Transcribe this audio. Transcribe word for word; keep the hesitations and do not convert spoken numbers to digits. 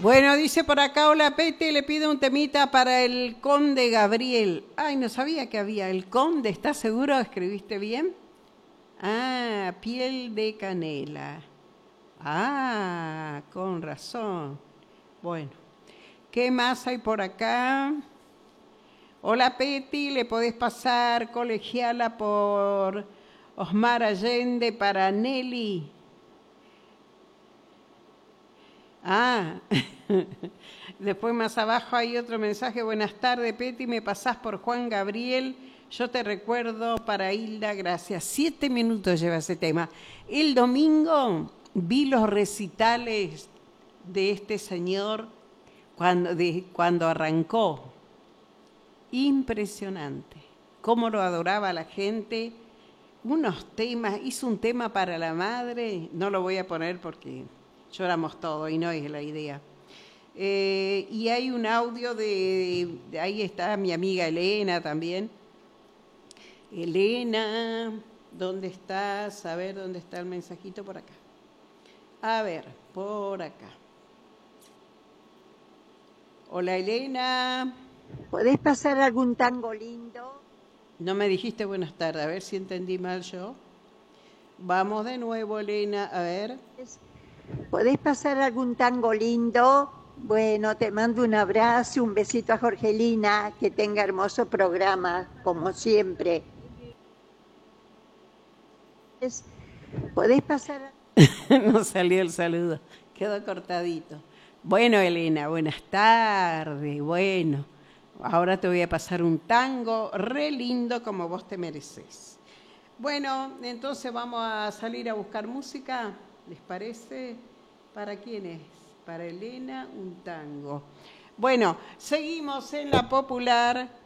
Bueno, dice por acá, hola Pete, le pido un temita para el Conde Gabriel. Ay, no sabía que había. ¿El Conde? ¿Estás seguro? ¿Escribiste bien? Ah, piel de canela. Ah, con razón. Bueno, ¿qué más hay por acá? Hola Peti, ¿le podés pasar colegiala por Osmar Allende para Nelly? Ah, después más abajo hay otro mensaje. Buenas tardes, Peti, me pasás por Juan Gabriel. Yo te recuerdo para Hilda, gracias. Siete minutos lleva ese tema. El domingo vi los recitales de este señor cuando, de, cuando arrancó. Impresionante. Cómo lo adoraba la gente. Unos temas, hizo un tema para la madre. No lo voy a poner porque lloramos todo y no es la idea. Eh, y hay un audio de, de, ahí está mi amiga Elena también. Elena, ¿dónde estás? A ver, ¿dónde está el mensajito? Por acá. A ver, por acá. Hola Elena. ¿Podés pasar algún tango lindo? No me dijiste buenas tardes, a ver si entendí mal yo. Vamos de nuevo, Elena, a ver. ¿Podés pasar algún tango lindo? Bueno, te mando un abrazo, un besito a Jorgelina, que tenga hermoso programa, como siempre. ¿Podés pasar? No salió el saludo, quedó cortadito. Bueno, Elena, buenas tardes, bueno. Ahora te voy a pasar un tango re lindo como vos te mereces. Bueno, entonces vamos a salir a buscar música, ¿les parece? ¿Para quién es? Para Elena, un tango. Bueno, seguimos en la popular.